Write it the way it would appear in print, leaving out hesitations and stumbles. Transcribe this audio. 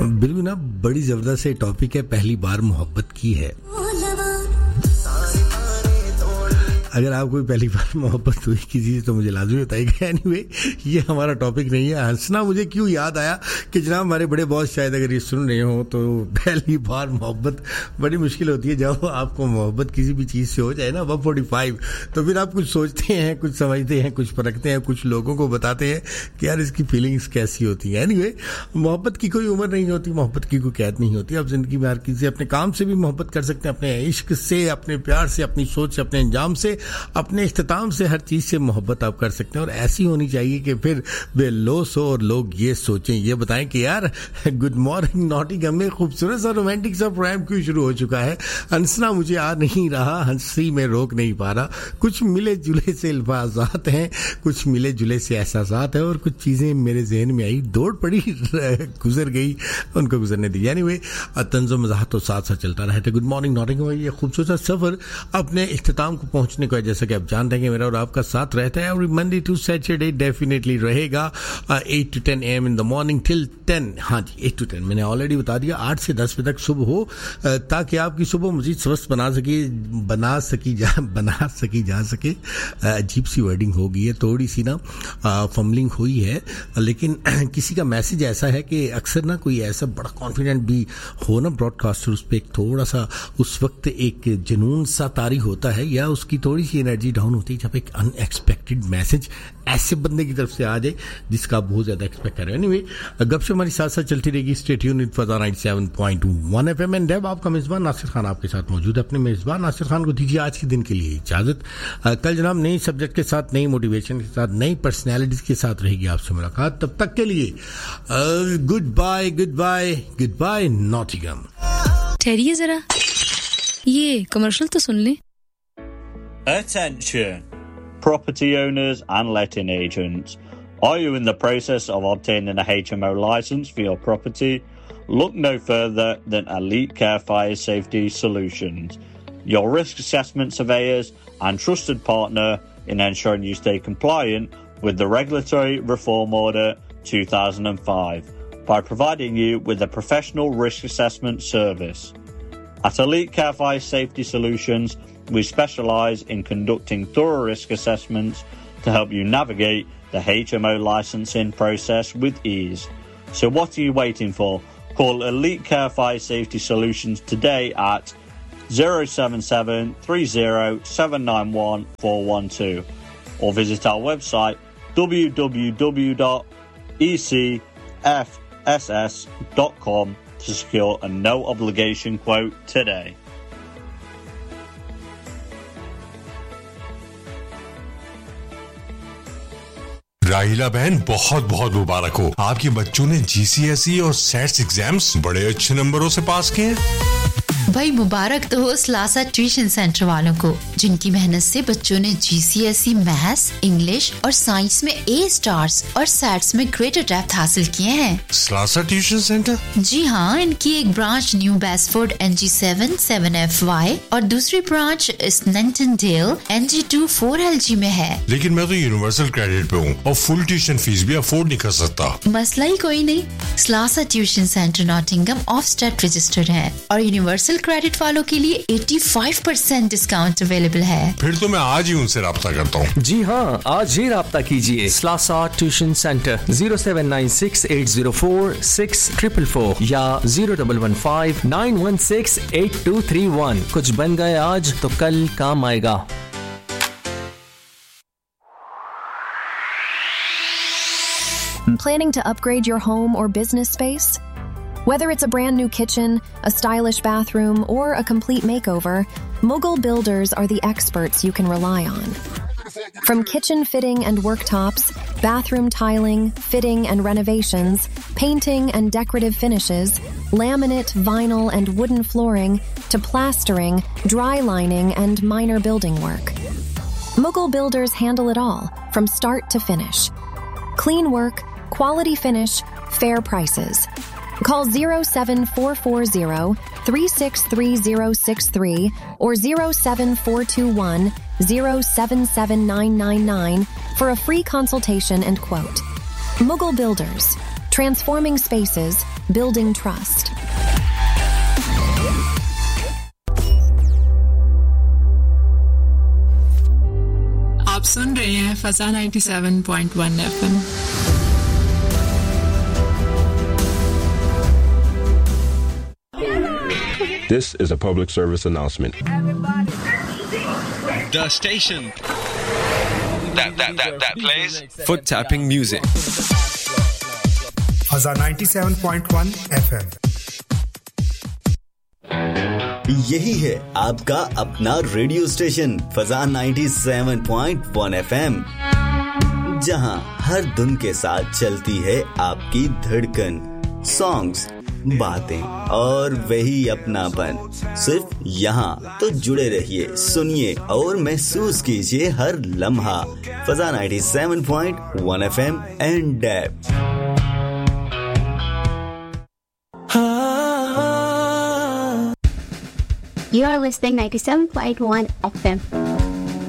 बिल्कुल ना, बड़ी जबरदस्त टॉपिक है, पहली बार मोहब्बत की है। अगर आप कोई पहली बार मोहब्बत हुई किसी से तो मुझे लाजमी बताइएगा। एनीवे, ये हमारा टॉपिक नहीं है। हंसना मुझे क्यों याद आया कि जनाब हमारे बड़े बॉस शायद अगर ये सुन रहे हो तो पहली बार मोहब्बत बड़ी मुश्किल होती है। जब आपको मोहब्बत किसी भी चीज़ से हो जाए ना 145, तो फिर आप कुछ सोचते हैं, कुछ समझते हैं, कुछ परखते हैं, कुछ लोगों को बताते हैं कि यार इसकी फीलिंग्स कैसी होती हैं। एनीवे, मोहब्बत की कोई उम्र नहीं होती, मोहब्बत की कोई कैद नहीं होती। आप जिंदगी में हर किसी से, अपने काम से भी मोहब्बत कर सकते हैं, अपने इश्क से, अपने प्यार से, अपनी सोच से, अपने अंजाम से, अपने इख्तिताम से, हर चीज से मोहब्बत आप कर सकते हैं। और ऐसी होनी चाहिए कि फिर वे लो सो और लोग ये सोचें, ये बताएं कि यार गुड मॉर्निंग नॉटिंघम में खूबसूरत सा रोमांटिक सा प्रोग्राम क्यों शुरू हो चुका है। हंसना मुझे आ नहीं रहा, हंसी में रोक नहीं पा रहा। कुछ मिले जुले से अल्फाज़ात हैं, कुछ मिले जुले से एहसासात है, और कुछ चीजें मेरे जहन में आई, दौड़ पड़ी, गुजर गई, उनको गुजरने दी। एनीवे, तंज़ो मज़ाहत तो साथ साथ चलता रहा है। गुड मॉर्निंग नॉटिंघम, ये खूबसूरत सफर अपने इख्तिताम को पहुंचने को है, जैसा कि आप जानते हैं कि मेरा और आपका साथ रहता है। Every Monday to Saturday definitely रहेगा 8 to 10 AM in the morning till 10। हाँ जी, 8 to 10 मैंने ऑलरेडी बता दिया। 8 से 10 बजे तक सुबह हो, ताकि आपकी सुबह मजीद स्वस्थ बना सकी जा सके। अजीब सी वर्डिंग हो गई है, थोड़ी सी ना फम्बलिंग हुई है, लेकिन किसी का मैसेज ऐसा है कि अक्सर ना कोई ऐसा बड़ा कॉन्फिडेंट भी हो ना ब्रॉडकास्टर, उस पर थोड़ा सा उस वक्त एक जुनून सा तारी होता है, या उसकी थोड़ी सी एनर्जी डाउन होती है जब एक अनएक्सपेक्टेड मैसेज ऐसे बंदे की तरफ से आ जाए जिसका आप बहुत ज्यादा एक्सपेक्ट कर रहे हो। एनीवे, गपशप हमारी साथ साथ चलती रहेगी। Stay tuned with फजा 97.1 FM and Dave. आपका मेजबान नासिर खान आपके साथ मौजूद है। अपने मेजबान नासिर खान को दीजिए आज के दिन के लिए इजाजत। कल जनाब नई सब्जेक्ट के साथ, नई मोटिवेशन के साथ, नई पर्सनैलिटीज के साथ रहेगी आपसे मुलाकात। तब तक के लिए good bye, good bye, good bye Nottingham. ठहरिए जरा, ये कमर्शियल तो सुन ले। Attention, property owners and letting agents. Are you in the process of obtaining a HMO license for your property? Look no further than Elite Care Fire Safety Solutions, your risk assessment surveyors and trusted partner in ensuring you stay compliant with the Regulatory Reform Order 2005 by providing you with a professional risk assessment service. At Elite Care Fire Safety Solutions, we specialise in conducting thorough risk assessments to help you navigate the HMO licensing process with ease. So what are you waiting for? Call Elite Care Fire Safety Solutions today at 077 30 791 412 or visit our website www.ecfss.com to secure a no obligation quote today. राहिला बहन, बहुत बहुत मुबारक हो। आपके बच्चों ने GCSE और SATs exams बड़े अच्छे नंबरों से पास किए हैं। भाई मुबारक तो हो स्लासा ट्यूशन सेंटर वालों को, जिनकी मेहनत से बच्चों ने GCSE मैथ्स, इंग्लिश और साइंस में A स्टार्स और SATs में ग्रेटर डेप्थ हासिल किए हैं। स्लासा ट्यूशन सेंटर? जी हाँ, इनकी एक ब्रांच न्यू बेस्फोर्ड NG7 7FY और दूसरी ब्रांच स्नैंटन डेल NG2 4LG में है। लेकिन मैं तो यूनिवर्सल क्रेडिट पे हूँ और फुल ट्यूशन फीस भी अफोर्ड नहीं कर सकता। मसला ही कोई नहीं, स्लासा ट्यूशन सेंटर नॉटिंघम ऑफस्टेट रजिस्टर्ड है और यूनिवर्सल क्रेडिट वालों के लिए 85% डिस्काउंट अवेलेबल है। फिर तो मैं आज ही उनसे राब्ता करता हूँ। जी हाँ, आज ही राब्ता कीजिए। स्लासा ट्यूशन सेंटर 0796804644 या 0115916823 कुछ बन गए आज तो कल काम आएगा। Planning to upgrade your home or business space? Whether it's a brand new kitchen, a stylish bathroom, or a complete makeover, Mughal Builders are the experts you can rely on. From kitchen fitting and worktops, bathroom tiling, fitting and renovations, painting and decorative finishes, laminate, vinyl, and wooden flooring, to plastering, dry lining, and minor building work. Mughal Builders handle it all, from start to finish. Clean work, quality finish, fair prices. Call 07440-363063 or 07421-077999 for a free consultation and quote. Mughal Builders, transforming spaces, building trust. आप सुन रहे हैं फजा 97.1 FM। This is a public service announcement. The station that plays Foot tapping music. Fazza 97.1 FM। यही है आपका अपना radio station फजा 97.1 FM, जहां हर धुन के साथ चलती है आपकी धड़कन, सॉन्ग्स, बातें और वही अपनापन। सिर्फ यहाँ तो जुड़े रहिए, सुनिए और महसूस कीजिए हर लम्हा। फजा 97.1 FM and dab. You are listening 97.1 FM.